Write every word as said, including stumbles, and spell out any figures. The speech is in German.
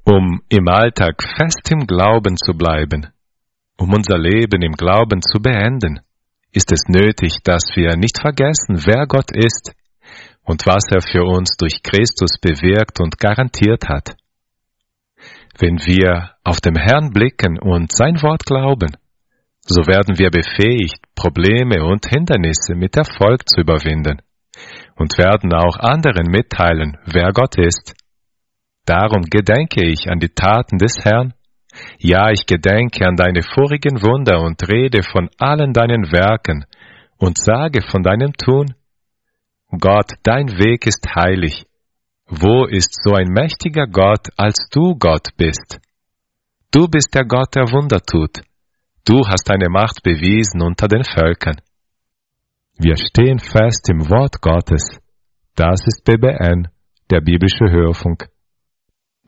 Um im Alltag fest im Glauben zu bleiben, um unser Leben im Glauben zu beenden, ist es nötig, dass wir nicht vergessen, wer Gott ist und was er für uns durch Christus bewirkt und garantiert hat. Wenn wir auf den Herrn blicken und sein Wort glauben, so werden wir befähigt, Probleme und Hindernisse mit Erfolg zu überwinden und werden auch anderen mitteilen, wer Gott ist. Darum gedenke ich an die Taten des Herrn. Ja, ich gedenke an deine vorigen Wunder und rede von allen deinen Werken und sage von deinem Tun. Gott, dein Weg ist heilig. Wo ist so ein mächtiger Gott, als du Gott bist? Du bist der Gott, der Wunder tut. Du hast deine Macht bewiesen unter den Völkern. Wir stehen fest im Wort Gottes. Das ist B B N, der biblische Hörfunk.